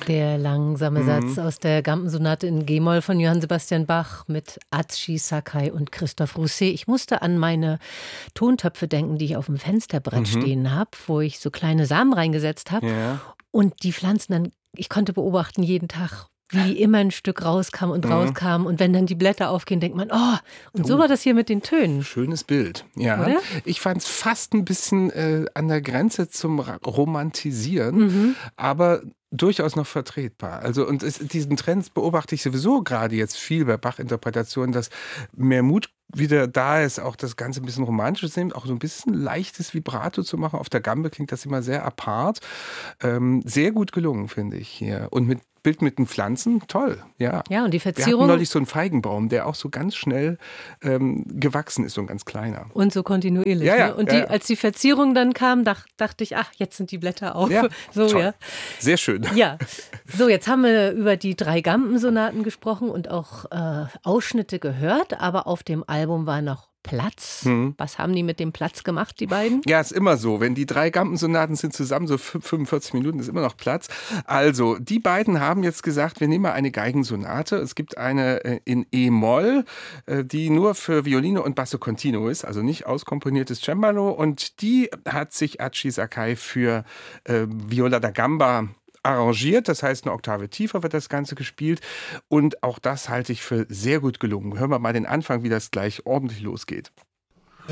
Der langsame Satz aus der Gampensonate in G-Moll von Johann Sebastian Bach mit Atschi Sakai und Christophe Rousset. Ich musste an meine Tontöpfe denken, die ich auf dem Fensterbrett stehen habe, wo ich so kleine Samen reingesetzt habe. Ja. Und die Pflanzen dann, ich konnte beobachten jeden Tag, wie immer ein Stück rauskam und rauskam. Und wenn dann die Blätter aufgehen, denkt man, oh, und so war das hier mit den Tönen. Schönes Bild, ja. Oder? Ich fand es fast ein bisschen an der Grenze zum Romantisieren, aber durchaus noch vertretbar. Also diesen Trend beobachte ich sowieso gerade jetzt viel bei Bach-Interpretationen, dass mehr Mut wieder da ist, auch das Ganze ein bisschen romantisch zu nehmen, auch so ein bisschen leichtes Vibrato zu machen. Auf der Gambe klingt das immer sehr apart. Sehr gut gelungen, finde ich hier. Und mit Bild mit den Pflanzen, toll, ja. Ja, und die Wir hatten Verzierung. neulich so einen Feigenbaum, der auch so ganz schnell gewachsen ist, so ein ganz kleiner. Und so kontinuierlich. Ja, ja, ne? Und ja, ja. als die Verzierung dann kam, dachte ich, ach, jetzt sind die Blätter auf. Ja, so, toll. ja. Sehr schön. Ja, so jetzt haben wir über die 3 Gampensonaten gesprochen und auch Ausschnitte gehört, aber auf dem Album war noch Platz. Was haben die mit dem Platz gemacht, die beiden? Ja, ist immer so. Wenn die 3 Gampensonaten sind zusammen, so 45 Minuten, ist immer noch Platz. Also, die beiden haben jetzt gesagt, wir nehmen mal eine Geigensonate. Es gibt eine in E-Moll, die nur für Violine und Basso Continuo ist, also nicht auskomponiertes Cembalo. Und die hat sich Atschi Sakai für Viola da Gamba arrangiert, das heißt eine Oktave tiefer wird das Ganze gespielt und auch das halte ich für sehr gut gelungen. Hören wir mal den Anfang, wie das gleich ordentlich losgeht.